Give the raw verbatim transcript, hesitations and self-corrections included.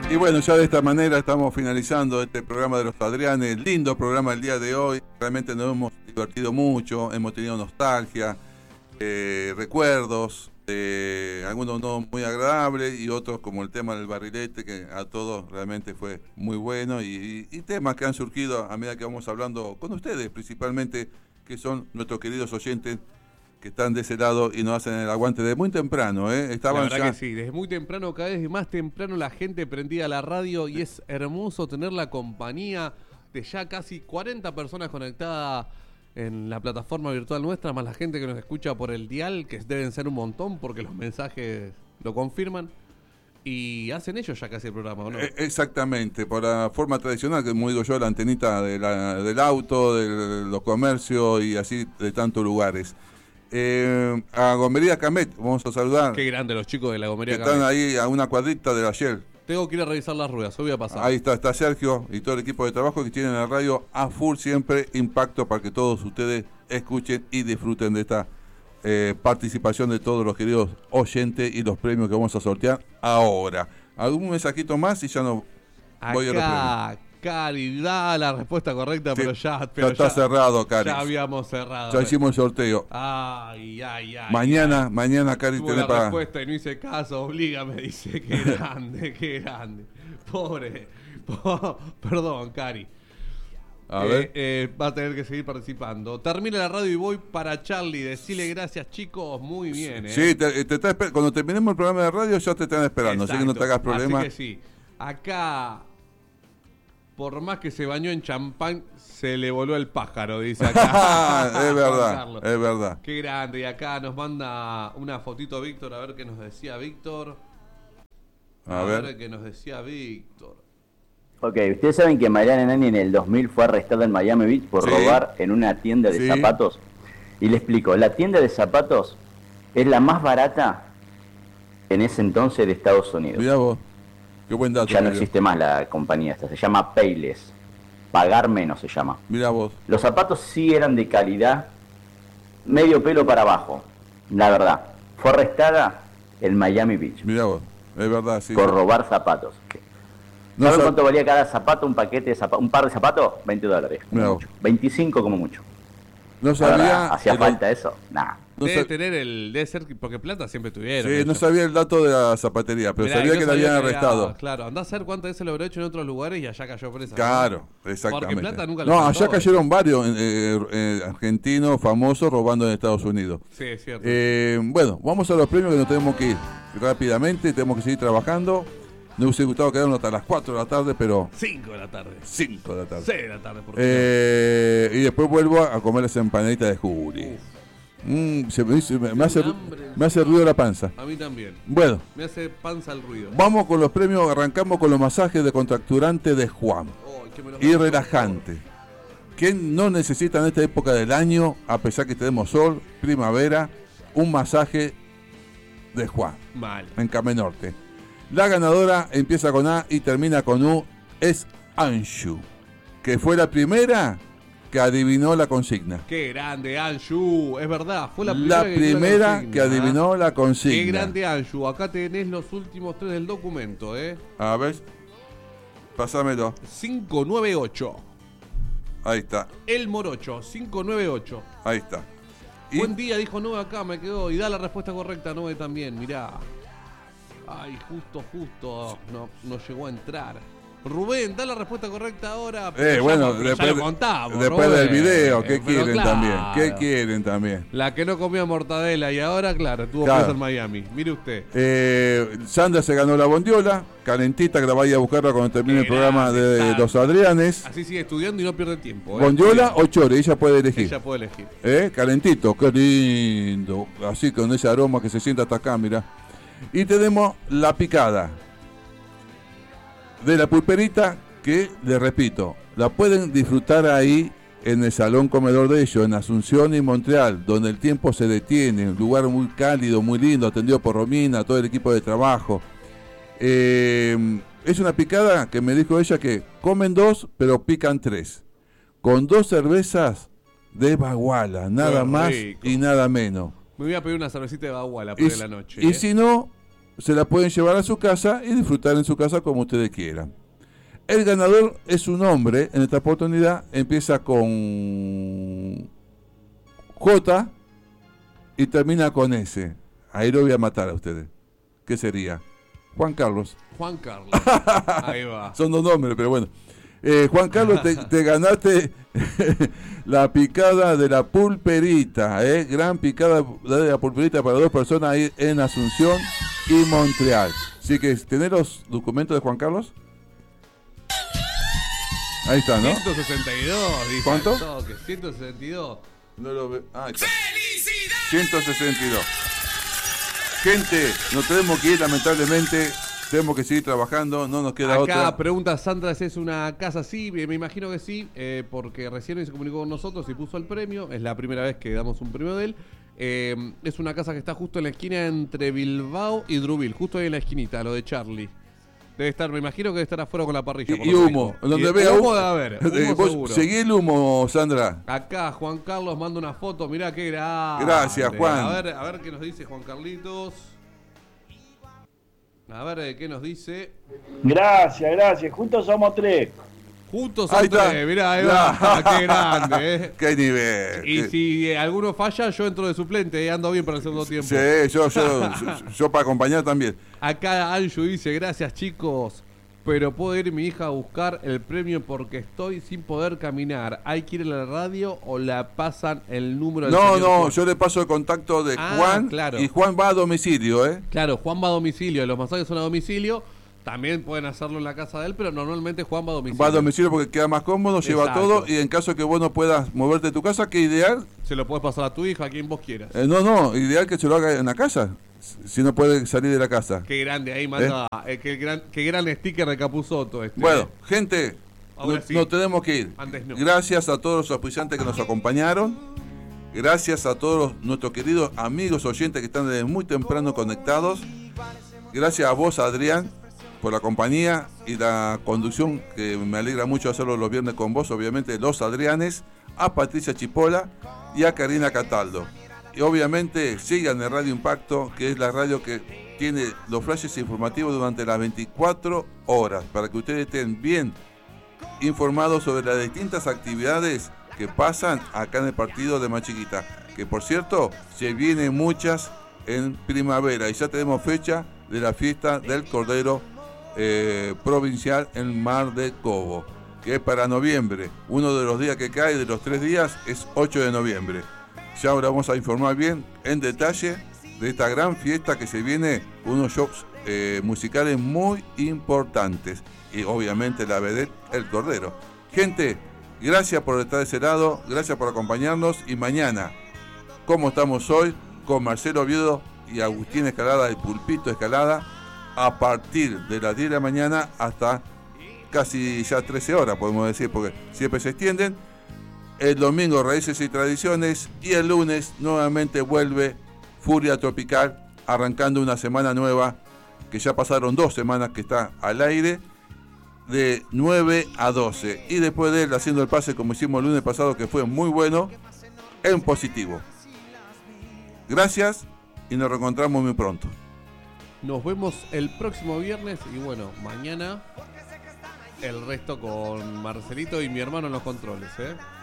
Y bueno, ya de esta manera estamos finalizando este programa de los Adrianes. Lindo programa el día de hoy. Realmente nos hemos divertido mucho, hemos tenido nostalgia, eh, recuerdos, eh, algunos no muy agradables y otros como el tema del barrilete, que a todos realmente fue muy bueno. Y, y, y temas que han surgido a medida que vamos hablando con ustedes, principalmente, que son nuestros queridos oyentes que están de ese lado y nos hacen el aguante desde muy temprano, ¿eh? Estaban la verdad ya... que sí, desde muy temprano, cada vez más temprano la gente prendía la radio y es hermoso tener la compañía de ya casi cuarenta personas conectadas en la plataforma virtual nuestra, más la gente que nos escucha por el dial, que deben ser un montón porque los mensajes lo confirman. Y hacen ellos ya casi el programa, ¿o no? Exactamente, por la forma tradicional, que como digo yo, la antenita de la, del auto, de los comercios y así de tantos lugares. Eh, a Gomería Camet, vamos a saludar. Qué grande los chicos de la Gomería que Camet. están ahí a una cuadrita de ayer. Tengo que ir a revisar las ruedas, hoy voy a pasar. Ahí está, está Sergio y todo el equipo de trabajo que tienen la radio a full siempre, impacto para que todos ustedes escuchen y disfruten de esta eh, participación de todos los queridos oyentes y los premios que vamos a sortear ahora. ¿Algún mensajito más? Y ya no voy a los premios. Cari, da la respuesta correcta, sí, pero ya... Pero ya está ya, cerrado, Cari. Ya habíamos cerrado. Ya hicimos el sorteo. Ay, ay, ay. Mañana, ay. mañana, Cari, Tuvo tiene la para... respuesta y no hice caso, obliga, me dice. Qué grande, qué grande. Pobre. Po- Perdón, Cari. A eh, ver. Eh, va a tener que seguir participando. Termina la radio y voy para Charlie. Decirle gracias, chicos. Muy bien, ¿eh? Sí, te, te está esper- cuando terminemos el programa de radio ya te están esperando. Exacto. Así que no te hagas problema. Así que sí. Acá... Por más que se bañó en champán, se le voló el pájaro, dice acá. Es verdad, es verdad. Qué grande. Y acá nos manda una fotito Víctor, a ver qué nos decía Víctor. A, A ver. ver qué nos decía Víctor. Ok, ustedes saben que Mariana Nani en el dos mil fue arrestada en Miami Beach por Sí. robar en una tienda de Sí. zapatos. Y le explico, la tienda de zapatos es la más barata en ese entonces de Estados Unidos. Mirá vos. Qué buen dato. Ya no Mario. existe más la compañía esta, se llama Payless. Pagar menos se llama. Mirá vos. Los zapatos sí eran de calidad, medio pelo para abajo, la verdad. Fue arrestada en Miami Beach Mirá vos. Es verdad, sí. por robar zapatos. No ¿Saben sab- cuánto valía cada zapato, un paquete de zapatos? Un par de zapatos, veinte dólares. como Mirá mucho. veinticinco como mucho. No La verdad, sabía. ¿hacía el- falta eso? Nah. no debe sab- tener el... Debe ser... Porque plata siempre tuvieron. Sí, no ellos. sabía el dato de la zapatería, pero Mirá, sabía y no que la sabía habían que era- arrestado. Claro, andá a saber cuántas veces lo habrá hecho en otros lugares y allá cayó presa. Claro, ¿no? exactamente. Porque plata nunca le No, faltó, allá cayeron varios eh, eh, argentinos famosos robando en Estados Unidos. Sí, es cierto. Eh, bueno, vamos a los premios que nos tenemos que ir rápidamente, tenemos que seguir trabajando. Nos hubiese gustado quedarnos hasta las cuatro de la tarde, pero cinco de la tarde. cinco de la tarde. seis de la tarde, por Eh, y después vuelvo a comer las empanaditas de Juri. Mm, se me, dice- me- me hace, me hace ruido la panza. A mí también. Bueno, Me hace panza el ruido. vamos con los premios. Arrancamos con los masajes de contracturante de Juan. Oh, que me lo- Y relajante. ¿Quién no necesita en esta época del año, a pesar que tenemos sol, primavera, un masaje de Juan Mal. en Came Norte? La ganadora empieza con A y termina con U, es Anshu, que fue la primera que adivinó la consigna. Qué grande, Anshu. Es verdad, fue la primera, La que, dio la primera consigna, que adivinó la consigna. Qué grande, Anshu. Acá tenés los últimos tres del documento, ¿eh? A ver, pásamelo. cinco nueve ocho. Ahí está, El Morocho, cinco nueve ocho. ahí está. Y Buen día, dijo Noé acá, me quedó. Y da la respuesta correcta, Noé también, mirá. Ay, justo, justo. No, no llegó a entrar. Rubén, da la respuesta correcta ahora. pero Eh, ya- bueno, pero ya después, lo contamos, después Rubén. del video, ¿qué Eh, pero quieren claro. también? ¿Qué quieren también? La que no comía mortadela y ahora, claro, tuvo Claro. presa en Miami. Mire usted. Eh, Sandra se ganó la bondiola, calentita, que la vaya a buscarla cuando termine el Qué programa grande, de Sandra. los Adrianes. Así sigue estudiando y no pierde tiempo. ¿eh? ¿Bondiola o chore? Ella puede elegir. Ella puede elegir. ¿Eh? Calentito, qué lindo. Así con ese aroma que se siente hasta acá, mira. Y tenemos la picada de la pulperita, que, le repito, la pueden disfrutar ahí en el salón comedor de ellos, en Asunción y Montreal, donde el tiempo se detiene, un lugar muy cálido, muy lindo, atendido por Romina, todo el equipo de trabajo. Eh, es una picada que me dijo ella que comen dos, pero pican tres. Con dos cervezas de Baguala, nada Qué más rico. y nada menos. Me voy a pedir una cervecita de baguala por Y, de la noche. y ¿eh? si no, se la pueden llevar a su casa y disfrutar en su casa como ustedes quieran. El ganador es un hombre, en esta oportunidad empieza con J y termina con S. Ahí lo voy a matar a ustedes. ¿Qué sería? Juan Carlos. Juan Carlos. Ahí va. Son dos nombres, pero bueno. Eh, Juan Carlos, te, te ganaste la picada de la pulperita, ¿eh? Gran picada de la pulperita para dos personas ahí en Asunción y Montreal. Así que, ¿tenés los documentos de Juan Carlos? Ahí está, ¿no? ciento sesenta y dos, dice. ¿Cuánto? Toque, ciento sesenta y dos. No lo veo. Ah, ahí está. ciento sesenta y dos. Gente, nos tenemos que ir lamentablemente. Tenemos que seguir trabajando, no nos queda Acá otra. Acá pregunta Sandra si es una casa. Sí, me imagino que sí, eh, porque recién se comunicó con nosotros y puso el premio. Es la primera vez que damos un premio de él. Eh, es una casa que está justo en la esquina entre Bilbao y Druville, justo ahí en la esquinita, lo de Charlie. Debe estar, me imagino que debe estar afuera con la parrilla. Y, y humo, donde y vea humo. Debe haber, humo Vos seguro. seguí el humo, Sandra. Acá Juan Carlos manda una foto, mirá qué grande. Gracias, Juan. A ver, a ver qué nos dice Juan Carlitos. A ver qué nos dice. Gracias, gracias. Juntos somos tres. Juntos Ahí son está. tres, mirá, ahí va. Qué grande, eh. Qué nivel. Y Qué- si alguno falla, yo entro de suplente, eh, ando bien para el segundo tiempo. Sí, yo, yo, yo, yo para acompañar también. Acá Anju dice, gracias chicos, pero puedo ir mi hija a buscar el premio porque estoy sin poder caminar. ¿Hay que ir a la radio o la pasan el número del No, señor no, Juan? yo le paso el contacto de Ah, Juan claro. y Juan va a domicilio, ¿eh? Claro, Juan va a domicilio, los masajes son a domicilio, también pueden hacerlo en la casa de él, pero normalmente Juan va a domicilio. Va a domicilio porque queda más cómodo, lleva Exacto. todo y en caso que vos no puedas moverte de tu casa, que ideal, Se lo puedes pasar a tu hija, a quien vos quieras. eh, no, no, ideal que se lo haga en la casa, si no puede salir de la casa. Qué grande, ahí manda, eh, qué, gran, qué gran sticker de Capusotto este. Bueno, gente, Ahora no, sí. no tenemos que ir. Antes no. Gracias a todos los auspiciantes que nos acompañaron. Gracias a todos los- nuestros queridos amigos oyentes que están desde muy temprano conectados. Gracias a vos, Adrián, por la compañía y la conducción, que me alegra mucho hacerlo los viernes con vos, obviamente, los Adrianes, a Patricia Chipola y a Karina Cataldo. Y obviamente sigan en Radio Impacto, que es la radio que tiene los flashes informativos durante las veinticuatro horas, para que ustedes estén bien informados sobre las distintas actividades que pasan acá en el partido de Machiquita, que por cierto se vienen muchas en primavera y ya tenemos fecha de la fiesta del Cordero eh, provincial en Mar de Cobo, que es para noviembre. Uno de los días que cae de los tres días es ocho de noviembre. Ya ahora vamos a informar bien en detalle de esta gran fiesta que se viene, unos shows eh, musicales muy importantes y obviamente la vedette El Cordero. Gente, gracias por estar de ese lado, gracias por acompañarnos y mañana, como estamos hoy, con Marcelo Oviedo y Agustín Escalada, el Pulpito Escalada, a partir de las diez de la mañana hasta casi ya trece horas, podemos decir, porque siempre se extienden. El domingo Raíces y Tradiciones y el lunes nuevamente vuelve Furia Tropical, arrancando una semana nueva, que ya pasaron dos semanas que está al aire, de nueve a doce. Y después de él haciendo el pase como hicimos el lunes pasado, que fue muy bueno, en positivo. Gracias y nos reencontramos muy pronto. Nos vemos el próximo viernes y bueno, mañana el resto con Marcelito y mi hermano en los controles, ¿eh?